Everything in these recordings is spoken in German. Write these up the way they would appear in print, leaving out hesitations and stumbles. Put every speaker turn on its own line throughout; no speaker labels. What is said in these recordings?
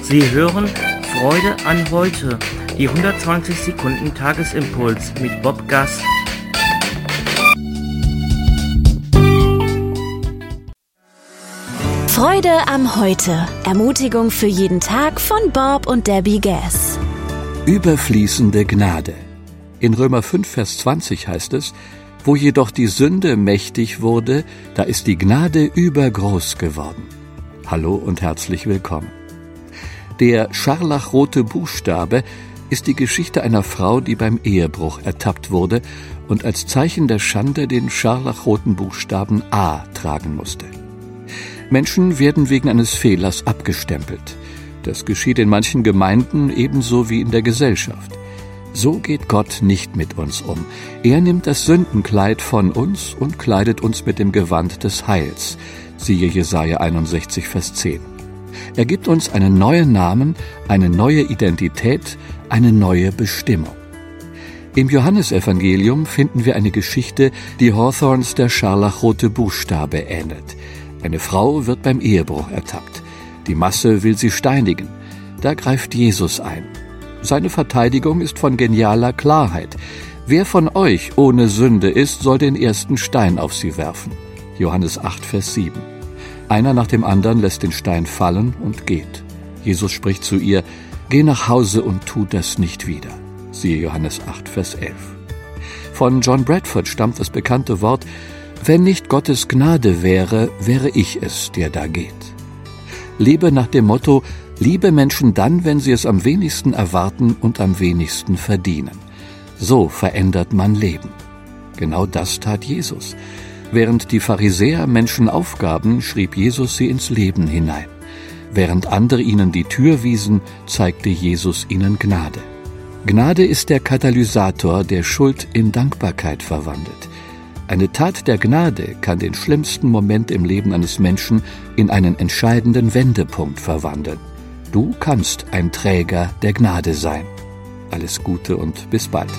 Sie hören Freude an heute, die 120 Sekunden Tagesimpuls mit Bob Gast.
Freude am Heute. Ermutigung für jeden Tag von Bob und Debbie Gass.
Überfließende Gnade. In Römer 5, Vers 20 heißt es: Wo jedoch die Sünde mächtig wurde, da ist die Gnade übergroß geworden. Hallo und herzlich willkommen. Der scharlachrote Buchstabe ist die Geschichte einer Frau, die beim Ehebruch ertappt wurde und als Zeichen der Schande den scharlachroten Buchstaben A tragen musste. Menschen werden wegen eines Fehlers abgestempelt. Das geschieht in manchen Gemeinden ebenso wie in der Gesellschaft. So geht Gott nicht mit uns um. Er nimmt das Sündenkleid von uns und kleidet uns mit dem Gewand des Heils. Siehe Jesaja 61, Vers 10. Er gibt uns einen neuen Namen, eine neue Identität, eine neue Bestimmung. Im Johannesevangelium finden wir eine Geschichte, die Hawthorns Der scharlachrote Buchstabe ähnelt. Eine Frau wird beim Ehebruch ertappt. Die Masse will sie steinigen. Da greift Jesus ein. Seine Verteidigung ist von genialer Klarheit. Wer von euch ohne Sünde ist, soll den ersten Stein auf sie werfen. Johannes 8, Vers 7. Einer nach dem anderen lässt den Stein fallen und geht. Jesus spricht zu ihr: Geh nach Hause und tu das nicht wieder. Siehe Johannes 8, Vers 11. Von John Bradford stammt das bekannte Wort: Wenn nicht Gottes Gnade wäre, wäre ich es, der da geht. Lebe nach dem Motto: Liebe Menschen dann, wenn sie es am wenigsten erwarten und am wenigsten verdienen. So verändert man Leben. Genau das tat Jesus. Während die Pharisäer Menschen aufgaben, schrieb Jesus sie ins Leben hinein. Während andere ihnen die Tür wiesen, zeigte Jesus ihnen Gnade. Gnade ist der Katalysator, der Schuld in Dankbarkeit verwandelt. Eine Tat der Gnade kann den schlimmsten Moment im Leben eines Menschen in einen entscheidenden Wendepunkt verwandeln. Du kannst ein Träger der Gnade sein. Alles Gute und bis bald.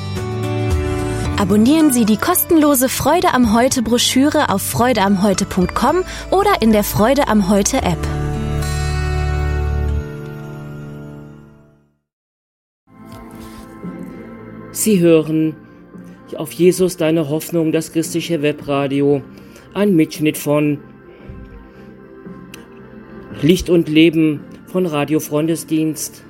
Abonnieren Sie die kostenlose Freude am Heute Broschüre auf freudeamheute.com oder in der Freude am Heute App.
Sie hören auf Jesus deine Hoffnung, das christliche Webradio. Ein Mitschnitt von Licht und Leben von Radio Freundesdienst.